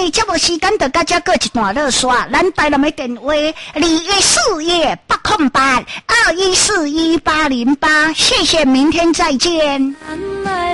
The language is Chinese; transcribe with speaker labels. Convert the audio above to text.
Speaker 1: 日节目时间就到这过一段落刷，咱台南的电话2141-808，2141-808，谢谢，明天再见。